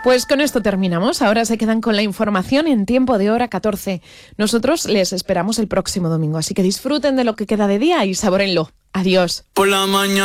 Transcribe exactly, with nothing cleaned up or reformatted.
Pues con esto terminamos. Ahora se quedan con la información en tiempo de hora catorce. Nosotros les esperamos el próximo domingo, así que disfruten de lo que queda de día y sabórenlo. Adiós. Por la mañana.